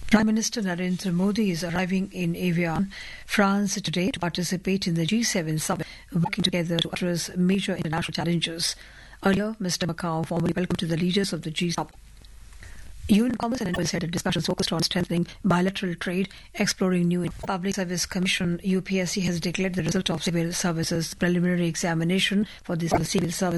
Prime Minister Narendra Modi is arriving in Evian, France today to participate in the G7 summit, working together to address major international challenges. Earlier, Mr. Macron formally welcomed the leaders of the G7. UN Commerce and Industry headed discussions focused on strengthening bilateral trade, exploring new. Public Service Commission (UPSC) has declared the result of civil services preliminary examination for the civil service